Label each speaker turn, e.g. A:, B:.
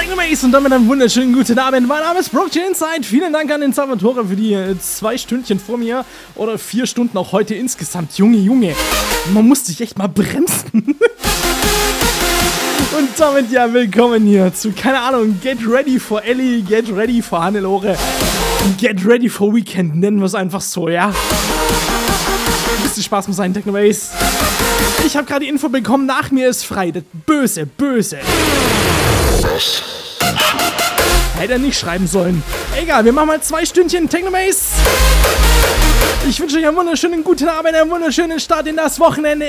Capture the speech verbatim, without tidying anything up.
A: Technomaze und damit einen wunderschönen guten Abend. Mein Name ist Brookje Inside. Vielen Dank an den Salvatore für die äh, zwei Stündchen vor mir oder vier Stunden auch heute insgesamt. Junge, Junge, man muss sich echt mal bremsen. Und damit ja, willkommen hier zu, keine Ahnung, Get Ready for Ellie, Get Ready for Hannelore, Get Ready for Weekend, nennen wir es einfach so, ja. Ein bisschen Spaß muss sein, Technomaze. Ich habe gerade die Info bekommen, nach mir ist frei. Das böse, böse. Hätte er nicht schreiben sollen. Egal, wir machen mal zwei Stündchen Technomaze. Ich wünsche euch einen wunderschönen guten Abend, einen wunderschönen Start in das Wochenende.